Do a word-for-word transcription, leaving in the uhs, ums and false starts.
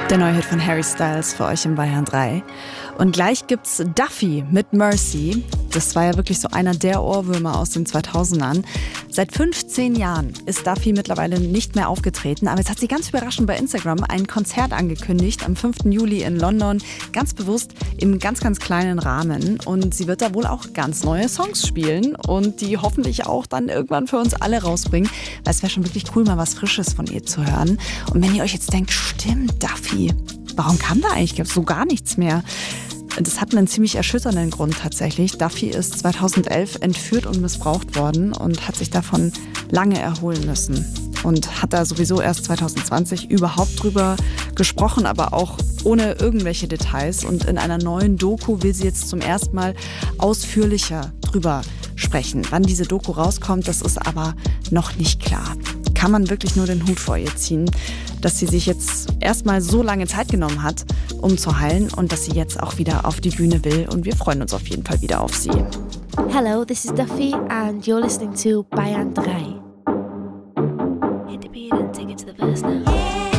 Der neue Hit von Harry Styles für euch im Bayern drei. Und gleich gibt's Duffy mit Mercy. Das war ja wirklich so einer der Ohrwürmer aus den zweitausendern. Seit fünfzehn Jahren ist Duffy mittlerweile nicht mehr aufgetreten. Aber jetzt hat sie ganz überraschend bei Instagram ein Konzert angekündigt am fünften Juli in London. Ganz bewusst im ganz, ganz kleinen Rahmen. Und sie wird da wohl auch ganz neue Songs spielen und die hoffentlich auch dann irgendwann für uns alle rausbringen. Weil es wäre schon wirklich cool, mal was Frisches von ihr zu hören. Und wenn ihr euch jetzt denkt, stimmt, Duffy, warum kam da eigentlich so gar nichts mehr? Das hat einen ziemlich erschütternden Grund tatsächlich. Duffy ist zweitausendelf entführt und missbraucht worden und hat sich davon lange erholen müssen. Und hat da sowieso erst zweitausendzwanzig überhaupt drüber gesprochen, aber auch ohne irgendwelche Details. Und in einer neuen Doku will sie jetzt zum ersten Mal ausführlicher drüber sprechen. Wann diese Doku rauskommt, das ist aber noch nicht klar. Kann man wirklich nur den Hut vor ihr ziehen, dass sie sich jetzt erstmal so lange Zeit genommen hat, um zu heilen und dass sie jetzt auch wieder auf die Bühne will. Und wir freuen uns auf jeden Fall wieder auf sie. Hello, this is Duffy and you're listening to Bayern drei. Hit the beat and take it to the verse now.